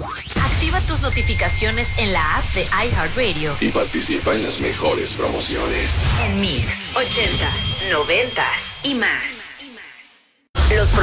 Activa tus notificaciones en la app de iHeartRadio y participa en las mejores promociones. en Mix, 80s, 90s y más. Los